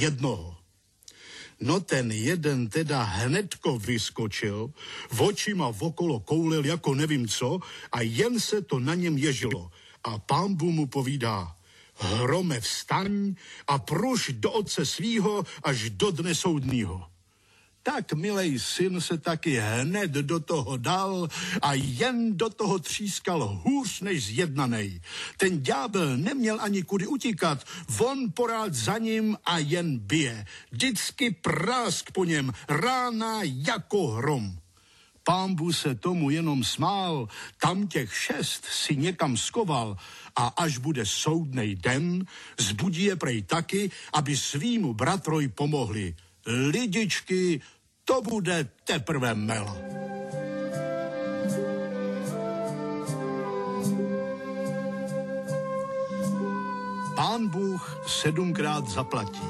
jednoho. No ten jeden teda hnedko vyskočil, očima okolo koulil jako nevím co a jen se to na něm ježilo. A Pánbůh mu povídá: Hrome, vstaň a pruž do otce svýho až do dne soudního. Tak milej syn se taky hned do toho dal a jen do toho třískal hůř než zjednanej. Ten ďábel neměl ani kudy utíkat, on porád za ním a jen bije. Vždycky prásk po něm, rána jako hrom. Pánbůh se tomu jenom smál, tam těch 6 si někam skoval a až bude soudnej den, zbudí je prej taky, aby svýmu bratroj pomohli. Lidičky, to bude teprve mela. Pán Bůh 7krát zaplatí.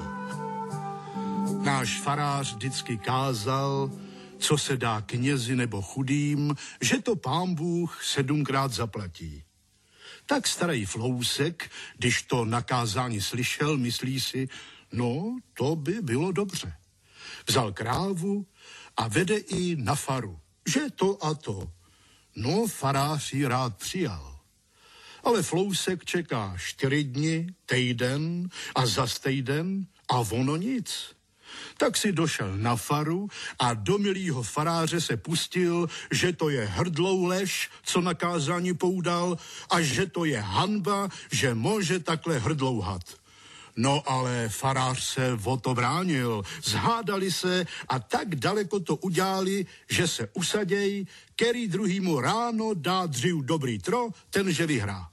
Náš farář vždycky kázal, co se dá knězi nebo chudým, že to Pán Bůh 7krát zaplatí. Tak starý Flousek, když to nakázání slyšel, myslí si, no, to by bylo dobře. Vzal krávu a vede i na faru, že to a to. No, farář ji rád přijal. Ale Flousek čeká 4 dny, týden a zas týden a ono nic. Tak si došel na faru a do milýho faráře se pustil, že to je hrdlou lež, co na kázání poudal, a že to je hanba, že může takhle hrdlouhat. No ale farář se o to bránil, zhádali se a tak daleko to udělali, že se usaděj, který druhýmu ráno dá dřív dobrý tro, tenže vyhrá.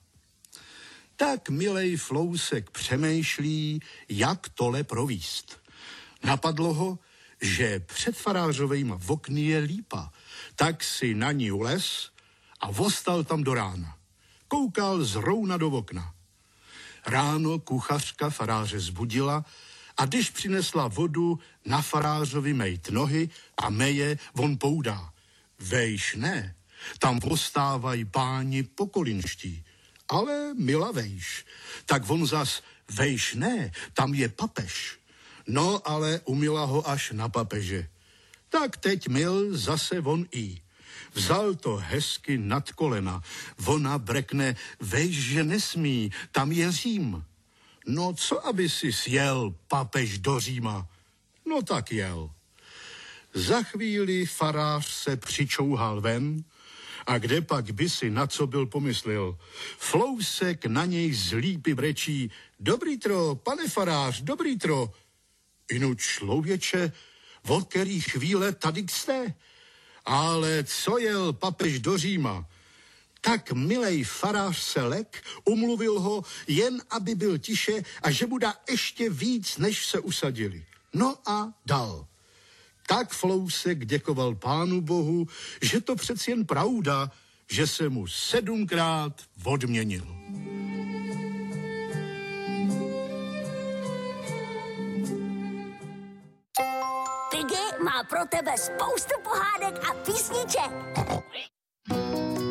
Tak milej Flousek přemýšlí, jak tole províst. Napadlo ho, že před farářovejma okny je lípa, tak si na ní ulez a vostal tam do rána. Koukal zrovna do okna. Ráno kuchařka faráře zbudila a když přinesla vodu, na farářovi mejt nohy a meje, on poudá. Vejš ne, tam postávají páni pokolinští, ale mila vejš. Tak on zas, vejš ne, tam je papež. No ale umila ho až na papeže. Tak teď mil zase on i. Vzal to hezky nad kolena. Ona brekne, vejš, že nesmí, tam je Řím. No co, aby si sjel papež do Říma? No tak jel. Za chvíli farář se přičouhal ven a kde pak by si na co byl pomyslel. Flousek na něj z lípy brečí, dobrý tro, pane farář, dobrý tro. Inu člověče, od který chvíle tady jste? Ale co jel papež do Říma? Tak milej farář se lek, umluvil ho, jen aby byl tiše a že mu dá ještě víc, než se usadili. No a dal. Tak Flousek děkoval Pánu Bohu, že to přeci jen pravda, že se mu 7krát odměnil. Piggy má pro tebe spoustu pohádek a písniček.